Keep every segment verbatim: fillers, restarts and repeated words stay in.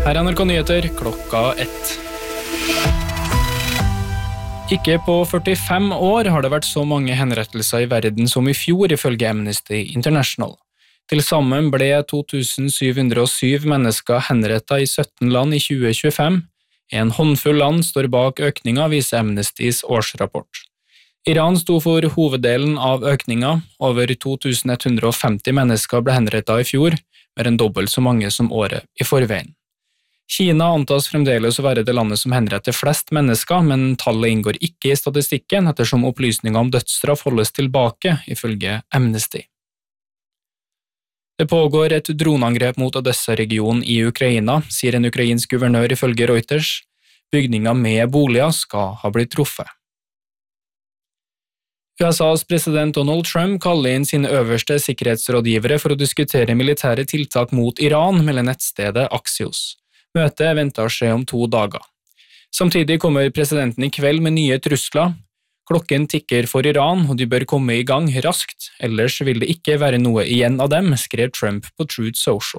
Her er N R K Nyheter klokka ett. Ikke på førtifem år har det vært så mange henrettelser i verden som i fjor, ifølge Amnesty International. Til sammen ble to tusen syv hundre og syv mennesker henrettet i sytten land i tjue tjuefem. En håndfull land står bak økninga, viser Amnestys årsrapport. Iran sto for hoveddelen av økninga. Over to tusen ett hundre og femti mennesker ble henrettet i fjor, mer enn dobbelt så mange som året i forveien. Kina antas fremdeles å være det landet som henretter flest mennesker, men tallet inngår ikke i statistikken ettersom opplysninger om dødsstraff holdes tilbake, ifølge Amnesty. Det pågår et droneangrep mot Odessa-regionen i Ukraina, sier en ukrainsk guvernør ifølge Reuters. Bygninger med boliger skal ha blitt truffet. U S A's president Donald Trump kaller inn sine øverste sikkerhetsrådgivere for å diskutere militære tiltak mot Iran, melder nettstedet Axios. Møtet ventet å skje om to dager. Samtidig kommer presidenten i kveld med nye trusler. Klokken tikker for Iran, og de bør komme i gang raskt, ellers vil det ikke være noe igjen av dem, skrev Trump på Truth Social.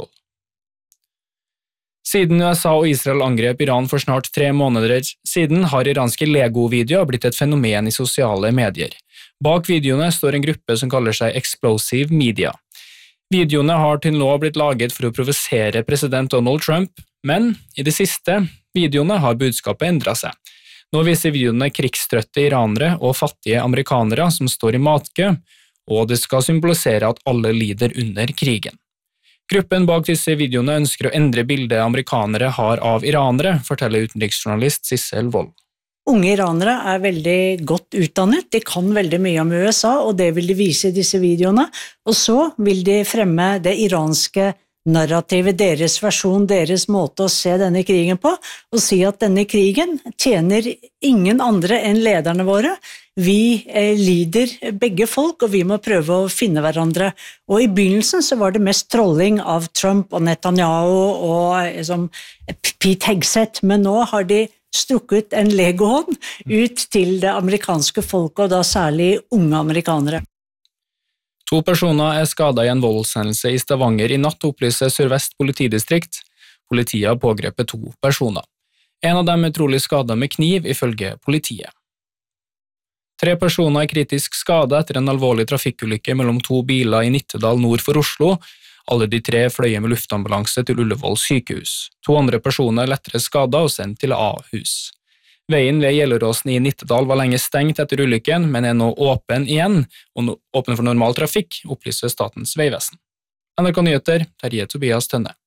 Siden U S A og Israel angrep Iran for snart tre måneder siden, har iranske Lego-videoer blitt et fenomen i sosiale medier. Bak videoene står en gruppe som kaller seg Explosive Media. Videoene har til nå blitt laget for å provosere president Donald Trump, men i det siste videoene har budskapet endret seg. Nå viser videoene krigstrøtte iranere og fattige amerikanere som står i matkø, og det skal symbolisere at alle lider under krigen. Gruppen bak disse videoene ønsker å endre bildet amerikanere har av iranere, forteller utenriksjournalist Sissel Wold. Unge iranere er veldig godt utdannet, de kan veldig mye om U S A, og det vil de vise i disse videoene, og så vil de fremme det iranske narrativet, deres versjon, deres måte å se denne krigen på, og si at denne krigen tjener ingen andre enn lederne våre. Vi eh, lider begge folk, og vi må prøve å finne hverandre. Og i begynnelsen så var det mest trolling av Trump og Netanyahu og liksom, Pete Hegseth, men nå har de strukket en legohånd ut til det amerikanske folket, og da særlig unge amerikanere. To personer er skadet i en voldshendelse i Stavanger i natt, opplyser Sør-Vest politidistrikt. Politiet har pågrepet to personer. En av dem er trolig skadet med kniv, ifølge politiet. Tre personer er kritisk skadet etter en alvorlig trafikkulykke mellom to biler i Nittedal nord for Oslo. Alle de tre fløy med luftambulanse til Ullevål sykehus. To andre personer er lettere skadet og sendt til Ahus. Veien ved Gjelleråsen i Nittedal var lenge stengt etter ulykken, men er nå åpen igjen, og åpen for normal trafikk, opplyser Statens vegvesen. N R K Nyheter, Terje Tobias Tønne.